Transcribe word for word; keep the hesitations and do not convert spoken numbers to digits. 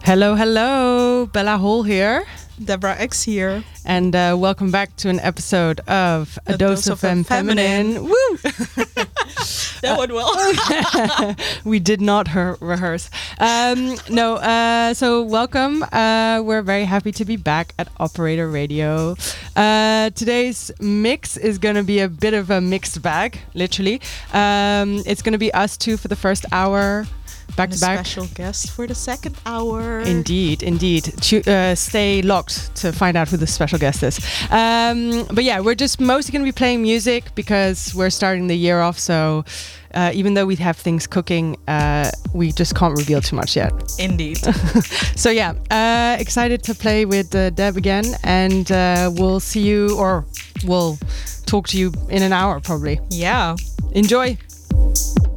Hello, hello. Bella Hall here. Deborah X here. And uh, welcome back to an episode of A, A Dose, Dose of, of Feminine. Feminine. Woo! That went well. We did not her- rehearse. Um, no, uh, so welcome. Uh, we're very happy to be back at Operator Radio. Uh, today's mix is going to be a bit of a mixed bag, literally. Um, it's going to be us two for the first hour. Back and to back. A special guest for the second hour. Indeed, indeed. Cho- uh, stay locked to find out who the special guest is. Um, but yeah, we're just mostly going to be playing music because we're starting the year off. So uh, even though we have things cooking, uh, we just can't reveal too much yet. Indeed. So yeah, uh, excited to play with uh, Deb again. And uh, we'll see you, or we'll talk to you in an hour probably. Yeah. Enjoy.